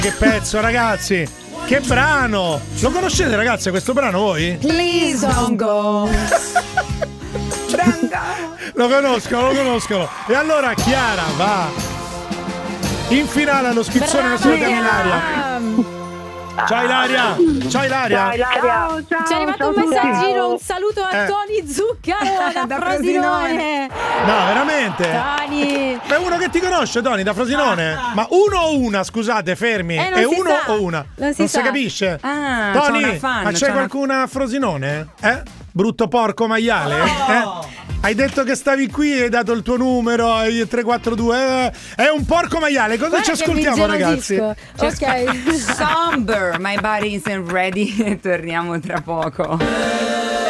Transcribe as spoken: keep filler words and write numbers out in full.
Che pezzo, ragazzi! Che brano! Lo conoscete, ragazze, questo brano voi? Please don't go. Lo conoscono, lo conoscono. E allora Chiara va in finale allo schizzone la sua Ilaria. Ciao Ilaria! Ciao Ilaria! Ciao, Ilaria. Ciao, ciao, Ci è arrivato ciao, un messaggino, ciao. un saluto a Eh. Tony Zuccaro da, Da Frosinone. No, veramente? Tony. Ma è uno che ti conosce, Tony, da Frosinone? Ma uno o una, scusate, fermi. Eh, non è si uno sa. o una? Non si sa. capisce? Ah, c'ho Tony, una fan, ma c'è c'ho una- qualcuna a Frosinone? Eh? Brutto porco maiale? Eh? Hai detto che stavi qui e hai dato il tuo numero ai tre quattro due. Eh? È un porco maiale. Cosa Guarda ci che mi ascoltiamo, ragazzi? ingelosisco. Ok. Somber, my body isn't ready. E torniamo tra poco.